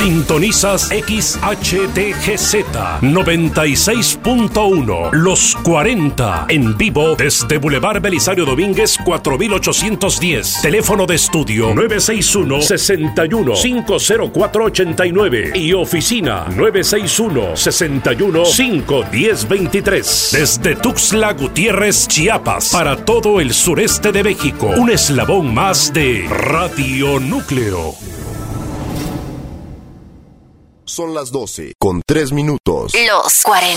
Sintonizas XHTGZ 96.1 Los 40 en vivo desde Boulevard Belisario Domínguez 4810. Teléfono de estudio 961-61-50489 y oficina 961-61-51023. Desde Tuxtla Gutiérrez, Chiapas, para todo el sureste de México, un eslabón más de Radio Núcleo. Son las 12 con 3 minutos. Los 40.